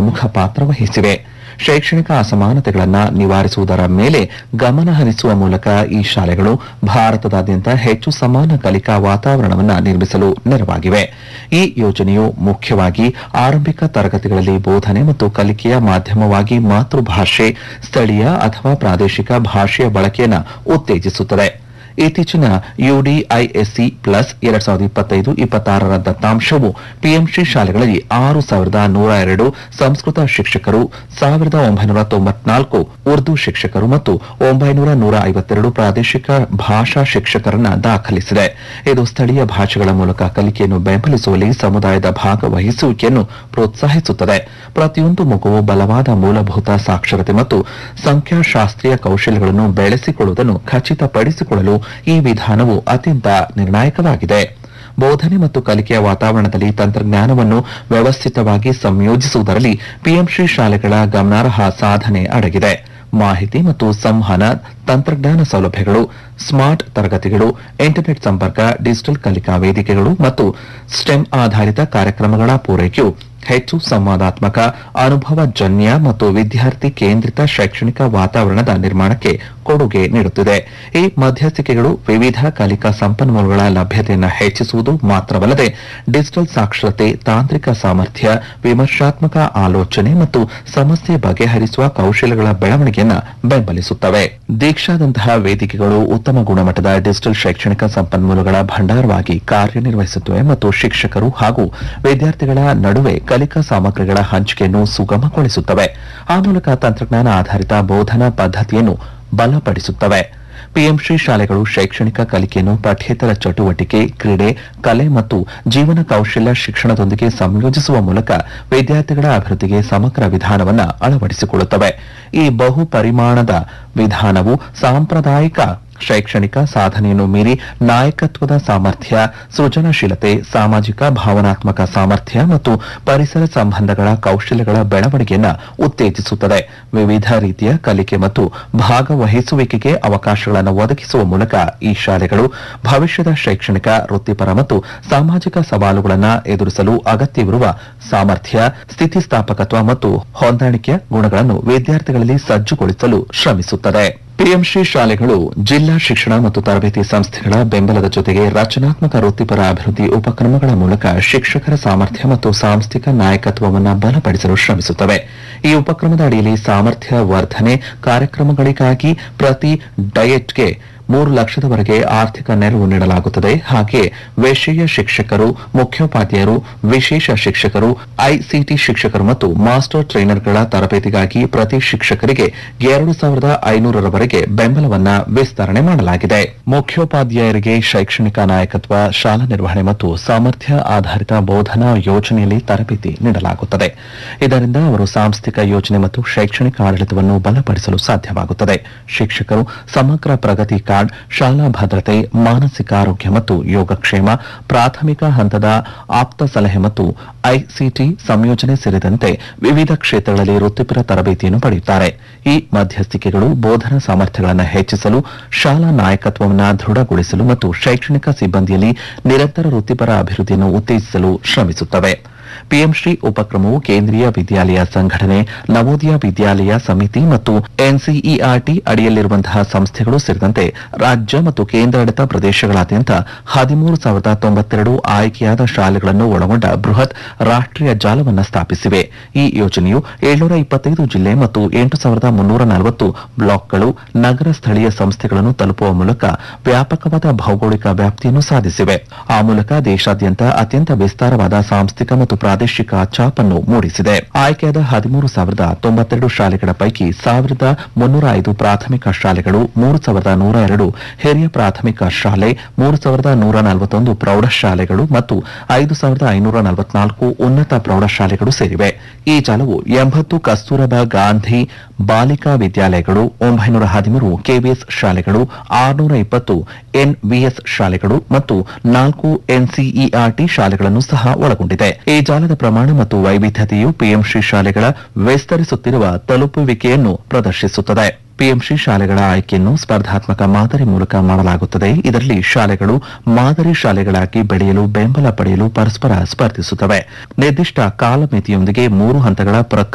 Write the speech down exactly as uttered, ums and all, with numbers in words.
ಪ್ರಮುಖ ಪಾತ್ರ ವಹಿಸಿವೆ. ಶೈಕ್ಷಣಿಕ ಅಸಮಾನತೆಗಳನ್ನು ನಿವಾರಿಸುವುದರ ಮೇಲೆ ಗಮನ ಹರಿಸುವ ಮೂಲಕ ಈ ಶಾಲೆಗಳು ಭಾರತದಾದ್ಯಂತ ಹೆಚ್ಚು ಸಮಾನ ಕಲಿಕಾ ವಾತಾವರಣವನ್ನು ನಿರ್ಮಿಸಲು ನೆರವಾಗಿವೆ. ಈ ಯೋಜನೆಯು ಮುಖ್ಯವಾಗಿ ಆರಂಭಿಕ ತರಗತಿಗಳಲ್ಲಿ ಬೋಧನೆ ಮತ್ತು ಕಲಿಕೆಯ ಮಾಧ್ಯಮವಾಗಿ ಮಾತೃಭಾಷೆ, ಸ್ಥಳೀಯ ಅಥವಾ ಪ್ರಾದೇಶಿಕ ಭಾಷೆಯ ಬಳಕೆಯನ್ನು ಉತ್ತೇಜಿಸುತ್ತದೆ. ಇತ್ತೀಚಿನ ಯುಡಿಐಎಸ್ಸಿ ಪ್ಲಸ್ ಎರಡ್ ಸಾವಿರದ ಇಪ್ಪತ್ತೈದು ಇಪ್ಪತ್ತಾರರ ದತ್ತಾಂಶವು ಪಿಎಂಶ್ರೀ ಶಾಲೆಗಳಲ್ಲಿ ಆರು ಸಾವಿರದ ನೂರ ಎರಡು ಸಂಸ್ಕೃತ ಶಿಕ್ಷಕರು, ಸಾವಿರದ ಒಂಬೈನೂರ ತೊಂಬತ್ನಾಲ್ಕು ಉರ್ದು ಶಿಕ್ಷಕರು ಮತ್ತು ಒಂಬೈನೂರ ನೂರ ಐವತ್ತೆರಡು ಪ್ರಾದೇಶಿಕ ಭಾಷಾ ಶಿಕ್ಷಕರನ್ನು ದಾಖಲಿಸಿದೆ. ಇದು ಸ್ಥಳೀಯ ಭಾಷೆಗಳ ಮೂಲಕ ಕಲಿಕೆಯನ್ನು ಬೆಂಬಲಿಸುವಲ್ಲಿ ಸಮುದಾಯದ ಭಾಗವಹಿಸುವಿಕೆಯನ್ನು ಪ್ರೋತ್ಸಾಹಿಸುತ್ತದೆ. ಪ್ರತಿಯೊಂದು ಮಗುವು ಬಲವಾದ ಮೂಲಭೂತ ಸಾಕ್ಷರತೆ ಮತ್ತು ಸಂಖ್ಯಾಶಾಸ್ತ್ರೀಯ ಕೌಶಲ್ಯಗಳನ್ನು ಬೆಳೆಸಿಕೊಳ್ಳುವುದನ್ನು ಖಚಿತಪಡಿಸಿಕೊಳ್ಳಲು ಈ ವಿಧಾನವು ಅತ್ಯಂತ ನಿರ್ಣಾಯಕವಾಗಿದೆ. ಬೋಧನೆ ಮತ್ತು ಕಲಿಕೆಯ ವಾತಾವರಣದಲ್ಲಿ ತಂತ್ರಜ್ಞಾನವನ್ನು ವ್ಯವಸ್ಥಿತವಾಗಿ ಸಂಯೋಜಿಸುವುದರಲ್ಲಿ ಪಿಎಂಶ್ರೀ ಶಾಲೆಗಳ ಗಮನಾರ್ಹ ಸಾಧನೆ ಅಡಗಿದೆ. ಮಾಹಿತಿ ಮತ್ತು ಸಂವಹನ ತಂತ್ರಜ್ಞಾನ ಸೌಲಭ್ಯಗಳು, ಸ್ಮಾರ್ಟ್ ತರಗತಿಗಳು, ಇಂಟರ್ನೆಟ್ ಸಂಪರ್ಕ, ಡಿಜಿಟಲ್ ಕಲಿಕಾ ವೇದಿಕೆಗಳು ಮತ್ತು ಸ್ಟೆಮ್ ಆಧಾರಿತ ಕಾರ್ಯಕ್ರಮಗಳ ಪೂರೈಕೆಯು ಹೆಚ್ಚು ಸಂವಾದಾತ್ಮಕ, ಅನುಭವಜನ್ಯ ಮತ್ತು ವಿದ್ಯಾರ್ಥಿ ಕೇಂದ್ರಿತ ಶೈಕ್ಷಣಿಕ ವಾತಾವರಣದ ನಿರ್ಮಾಣಕ್ಕೆ ಕೊಡುಗೆ ನೀಡುತ್ತಿದೆ. ಈ ಮಧ್ಯಸ್ಥಿಕೆಗಳು ವಿವಿಧ ಕಲಿಕಾ ಸಂಪನ್ಮೂಲಗಳ ಲಭ್ಯತೆಯನ್ನು ಹೆಚ್ಚಿಸುವುದು ಮಾತ್ರವಲ್ಲದೆ ಡಿಜಿಟಲ್ ಸಾಕ್ಷರತೆ, ತಾಂತ್ರಿಕ ಸಾಮರ್ಥ್ಯ, ವಿಮರ್ಶಾತ್ಮಕ ಆಲೋಚನೆ ಮತ್ತು ಸಮಸ್ಯೆ ಬಗೆಹರಿಸುವ ಕೌಶಲ್ಯಗಳ ಬೆಳವಣಿಗೆಯನ್ನು ಬೆಂಬಲಿಸುತ್ತವೆ. ದೀಕ್ಷಾದಂತಹ ವೇದಿಕೆಗಳು ಉತ್ತಮ ಗುಣಮಟ್ಟದ ಡಿಜಿಟಲ್ ಶೈಕ್ಷಣಿಕ ಸಂಪನ್ಮೂಲಗಳ ಭಂಡಾರವಾಗಿ ಕಾರ್ಯನಿರ್ವಹಿಸುತ್ತವೆ ಮತ್ತು ಶಿಕ್ಷಕರು ಹಾಗೂ ವಿದ್ಯಾರ್ಥಿಗಳ ನಡುವೆ ಕಲಿಕಾ ಸಾಮಗ್ರಿಗಳ ಹಂಚಿಕೆಯನ್ನು ಸುಗಮಗೊಳಿಸುತ್ತವೆ. ಆ ಮೂಲಕ ತಂತ್ರಜ್ಞಾನ ಆಧಾರಿತ ಬೋಧನಾ ಪದ್ಧತಿಯನ್ನು ಬಲಪಡಿಸುತ್ತವೆ. ಪಿಎಂಶ್ರೀ ಶಾಲೆಗಳು ಶೈಕ್ಷಣಿಕ ಕಲಿಕೆಯನ್ನು ಪಠ್ಯೇತರ ಚಟುವಟಿಕೆ, ಕ್ರೀಡೆ, ಕಲೆ ಮತ್ತು ಜೀವನ ಕೌಶಲ್ಯ ಶಿಕ್ಷಣದೊಂದಿಗೆ ಸಂಯೋಜಿಸುವ ಮೂಲಕ ವಿದ್ಯಾರ್ಥಿಗಳ ಅಭಿವೃದ್ಧಿಗೆ ಸಮಗ್ರ ವಿಧಾನವನ್ನು ಅಳವಡಿಸಿಕೊಳ್ಳುತ್ತವೆ. ಈ ಬಹು ಪರಿಮಾಣದ ವಿಧಾನವು ಸಾಂಪ್ರದಾಯಿಕ ಶೈಕ್ಷಣಿಕ ಸಾಧನೆಯನ್ನು ಮೀರಿ ನಾಯಕತ್ವದ ಸಾಮರ್ಥ್ಯ, ಸೃಜನಶೀಲತೆ, ಸಾಮಾಜಿಕ ಭಾವನಾತ್ಮಕ ಸಾಮರ್ಥ್ಯ ಮತ್ತು ಪರಿಸರ ಸಂಬಂಧಗಳ ಕೌಶಲ್ಯಗಳ ಬೆಳವಣಿಗೆಯನ್ನು ಉತ್ತೇಜಿಸುತ್ತದೆ. ವಿವಿಧ ರೀತಿಯ ಕಲಿಕೆ ಮತ್ತು ಭಾಗವಹಿಸುವಿಕೆಗೆ ಅವಕಾಶಗಳನ್ನು ಒದಗಿಸುವ ಮೂಲಕ ಈ ಶಾಲೆಗಳು ಭವಿಷ್ಯದ ಶೈಕ್ಷಣಿಕ, ವೃತ್ತಿಪರ ಮತ್ತು ಸಾಮಾಜಿಕ ಸವಾಲುಗಳನ್ನು ಎದುರಿಸಲು ಅಗತ್ಯವಿರುವ ಸಾಮರ್ಥ್ಯ, ಸ್ಥಿತಿಸ್ಥಾಪಕತ್ವ ಮತ್ತು ಹೊಂದಾಣಿಕೆಯ ಗುಣಗಳನ್ನು ವಿದ್ಯಾರ್ಥಿಗಳಲ್ಲಿ ಸಜ್ಜುಗೊಳಿಸಲು ಶ್ರಮಿಸುತ್ತದೆ. ಪಿಎಂಶ್ರೀ ಶಾಲೆಗಳು ಜಿಲ್ಲಾ ಶಿಕ್ಷಣ ಮತ್ತು ತರಬೇತಿ ಸಂಸ್ಥೆಗಳ ಬೆಂಬಲದ ಜೊತೆಗೆ ರಚನಾತ್ಮಕ ವೃತ್ತಿಪರ ಅಭಿವೃದ್ಧಿ ಉಪಕ್ರಮಗಳ ಮೂಲಕ ಶಿಕ್ಷಕರ ಸಾಮರ್ಥ್ಯ ಮತ್ತು ಸಾಂಸ್ಥಿಕ ನಾಯಕತ್ವವನ್ನು ಬಲಪಡಿಸಲು ಶ್ರಮಿಸುತ್ತವೆ. ಈ ಉಪಕ್ರಮದ ಅಡಿಯಲ್ಲಿ ಸಾಮರ್ಥ್ಯ ವರ್ಧನೆ ಕಾರ್ಯಕ್ರಮಗಳಿಗಾಗಿ ಪ್ರತಿ ಡಯಟ್ಗೆ ಮೂರು ಲಕ್ಷದವರೆಗೆ ಆರ್ಥಿಕ ನೆರವು ನೀಡಲಾಗುತ್ತದೆ. ಹಾಗೆಯೇ ವಿಷಯ ಶಿಕ್ಷಕರು, ಮುಖ್ಯೋಪಾಧ್ಯಾಯರು, ವಿಶೇಷ ಶಿಕ್ಷಕರು, ಐಸಿಟಿ ಶಿಕ್ಷಕರು ಮತ್ತು ಮಾಸ್ಟರ್ ಟ್ರೈನರ್ಗಳ ತರಬೇತಿಗಾಗಿ ಪ್ರತಿ ಶಿಕ್ಷಕರಿಗೆ ಎರಡು ಸಾವಿರದ ಐನೂರರವರೆಗೆ ಬೆಂಬಲವನ್ನು ವಿಸ್ತರಣೆ ಮಾಡಲಾಗಿದೆ. ಮುಖ್ಯೋಪಾಧ್ಯಾಯರಿಗೆ ಶೈಕ್ಷಣಿಕ ನಾಯಕತ್ವ, ಶಾಲಾ ನಿರ್ವಹಣೆ ಮತ್ತು ಸಾಮರ್ಥ್ಯ ಆಧಾರಿತ ಬೋಧನಾ ಯೋಜನೆಯಲ್ಲಿ ತರಬೇತಿ ನೀಡಲಾಗುತ್ತದೆ. ಇದರಿಂದ ಅವರು ಸಾಂಸ್ಥಿಕ ಯೋಜನೆ ಮತ್ತು ಶೈಕ್ಷಣಿಕ ಆಡಳಿತವನ್ನು ಬಲಪಡಿಸಲು ಸಾಧ್ಯವಾಗುತ್ತದೆ. ಶಿಕ್ಷಕರು ಸಮಗ್ರ ಪ್ರಗತಿ ಕಾರ್ಡ್, ಶಾಲಾ ಭದ್ರತೆ, ಮಾನಸಿಕ ಆರೋಗ್ಯ ಮತ್ತು ಯೋಗಕ್ಷೇಮ, ಪ್ರಾಥಮಿಕ ಹಂತದ ಆಪ್ತ ಸಲಹೆ ಮತ್ತು ಐಸಿಟಿ ಸಂಯೋಜನೆ ಸೇರಿದಂತೆ ವಿವಿಧ ಕ್ಷೇತ್ರಗಳಲ್ಲಿ ವೃತ್ತಿಪರ ತರಬೇತಿಯನ್ನು ಪಡೆಯುತ್ತಾರೆ. ಈ ಮಧ್ಯಸ್ಥಿಕೆಗಳು ಬೋಧನಾ ಸಾಮರ್ಥ್ಯಗಳನ್ನು ಹೆಚ್ಚಿಸಲು, ಶಾಲಾ ನಾಯಕತ್ವವನ್ನು ದೃಢಗೊಳಿಸಲು ಮತ್ತು ಶೈಕ್ಷಣಿಕ ಸಿಬ್ಬಂದಿಯಲ್ಲಿ ನಿರಂತರ ವೃತ್ತಿಪರ ಅಭಿವೃದ್ಧಿಯನ್ನು ಉತ್ತೇಜಿಸಲು ಶ್ರಮಿಸುತ್ತವೆ. ಪಿಎಂಶ್ರೀ ಉಪಕ್ರಮವು ಕೇಂದ್ರೀಯ ವಿದ್ಯಾಲಯ ಸಂಘಟನೆ, ನವೋದಯ ವಿದ್ಯಾಲಯ ಸಮಿತಿ ಮತ್ತು ಎನ್ಸಿಇಆರ್ಟಿ ಅಡಿಯಲ್ಲಿರುವಂತಹ ಸಂಸ್ಥೆಗಳು ಸೇರಿದಂತೆ ರಾಜ್ಯ ಮತ್ತು ಕೇಂದ್ರಾಡಳಿತ ಪ್ರದೇಶಗಳಾದ್ಯಂತ ಹದಿಮೂರು ಸಾವಿರದ ತೊಂಬತ್ತೆರಡು ಆಯ್ಕೆಯಾದ ಶಾಲೆಗಳನ್ನು ಒಳಗೊಂಡ ಬೃಹತ್ ರಾಷ್ಟೀಯ ಜಾಲವನ್ನು ಸ್ಥಾಪಿಸಿವೆ. ಈ ಯೋಜನೆಯು ಏಳ್ನೂರ ಇಪ್ಪತ್ತೈದು ಜಿಲ್ಲೆ ಮತ್ತು ಎಂಟು ಸಾವಿರದ ಮುನ್ನೂರ ನಲವತ್ತು ಬ್ಲಾಕ್ಗಳು, ನಗರ ಸ್ಥಳೀಯ ಸಂಸ್ಥೆಗಳನ್ನು ತಲುಪುವ ಮೂಲಕ ವ್ಯಾಪಕವಾದ ಭೌಗೋಳಿಕ ವ್ಯಾಪ್ತಿಯನ್ನು ಸಾಧಿಸಿವೆ. ಆ ಮೂಲಕ ದೇಶಾದ್ಯಂತ ಅತ್ಯಂತ ವಿಸ್ತಾರವಾದ ಸಾಂಸ್ಥಿಕ ಮತ್ತು ಪ್ರಾದೇಶಿಕ ಛಾಪನ್ನು ಮೂಡಿಸಿದೆ. ಆಯ್ಕೆಯಾದ ಹದಿಮೂರು ಸಾವಿರದ ತೊಂಬತ್ತೆರಡು ಶಾಲೆಗಳ ಪೈಕಿ ಸಾವಿರದ ಮುನ್ನೂರ ಐದು ಪ್ರಾಥಮಿಕ ಶಾಲೆಗಳು, ಮೂರು ಸಾವಿರದ ನೂರ ಎರಡು ಹಿರಿಯ ಪ್ರಾಥಮಿಕ ಶಾಲೆ, ಮೂರು ಸಾವಿರದ ನೂರ ನಲವತ್ತೊಂದು ಪ್ರೌಢಶಾಲೆಗಳು ಮತ್ತು ಐದು ಸಾವಿರದ ಐನೂರ ನಲವತ್ನಾಲ್ಕು ಉನ್ನತ ಪ್ರೌಢಶಾಲೆಗಳು ಸೇರಿವೆ. ಈ ಜಾಲವು ಎಂಬತ್ತು ಕಸ್ತೂರಬಾ ಗಾಂಧಿ ಬಾಲಿಕಾ ವಿದ್ಯಾಲಯಗಳು, ಒಂಬೈನೂರ ಹದಿಮೂರು ಕೆವಿಎಸ್ ಶಾಲೆಗಳು, ಆರುನೂರ ಇಪ್ಪತ್ತು ಎನ್ವಿಎಸ್ ಶಾಲೆಗಳು ಮತ್ತು ನಾಲ್ಕು ಎನ್ಸಿಇಆರ್ಟಿ ಶಾಲೆಗಳನ್ನು ಸಹ ಒಳಗೊಂಡಿದೆ. ಈ ಜಾಲದ ಪ್ರಮಾಣ ಮತ್ತು ವೈವಿಧ್ಯತೆಯು ಪಿಎಂಶ್ರೀ ಶಾಲೆಗಳ ವಿಸ್ತರಿಸುತ್ತಿರುವ ತಲುಪುವಿಕೆಯನ್ನು ಪ್ರದರ್ಶಿಸುತ್ತದೆ. ಪಿಎಂಶ್ರೀ ಶಾಲೆಗಳ ಆಯ್ಕೆಯನ್ನು ಸ್ಪರ್ಧಾತ್ಮಕ ಮಾದರಿ ಮೂಲಕ ಮಾಡಲಾಗುತ್ತದೆ. ಇದರಲ್ಲಿ ಶಾಲೆಗಳು ಮಾದರಿ ಶಾಲೆಗಳಾಗಿ ಬೆಳೆಯಲು ಬೆಂಬಲ ಪಡೆಯಲು ಪರಸ್ಪರ ಸ್ಪರ್ಧಿಸುತ್ತವೆ. ನಿರ್ದಿಷ್ಟ ಕಾಲಮಿತಿಯೊಂದಿಗೆ ಮೂರು ಹಂತಗಳ